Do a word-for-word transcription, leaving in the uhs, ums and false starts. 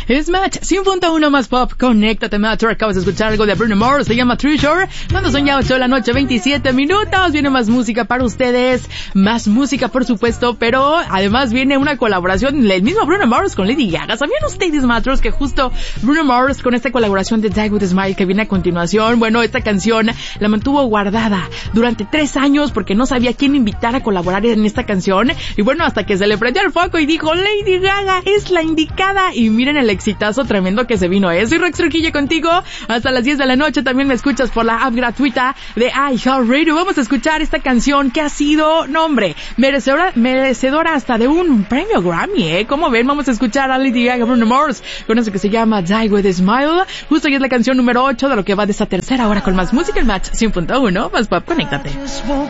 Es Match cien punto uno más pop. Conéctate, Match. Acabas de escuchar algo de Bruno Mars. Se llama Treasure. Cuando son ya ocho de la noche, veintisiete minutos. Viene más música para ustedes. Más música, por supuesto. Pero además viene una colaboración del mismo Bruno Mars con Lady Gaga. ¿Sabían ustedes, Matros, que justo Bruno Mars con esta colaboración de Die With a Smile que viene a continuación? Bueno, esta canción la mantuvo guardada durante tres años porque no sabía quién invitar a colaborar en esta canción. Y bueno, hasta que se le prendió el foco y dijo, Lady Gaga es la indicada. Y miren el exitazo tremendo que se vino. ¿eh? Soy Rex Trujillo contigo hasta las diez de la noche. También me escuchas por la app gratuita de iHeartRadio. Vamos a escuchar esta canción que ha sido, no hombre, merecedora, merecedora hasta de un premio Grammy, ¿eh? Como ven, vamos a escuchar a Lady Gaga, Bruno Mars, con eso que se llama Die With a Smile. Justo ya es la canción número ocho de lo que va de esta tercera hora con más música en Match cien punto uno. Más pop, conéctate.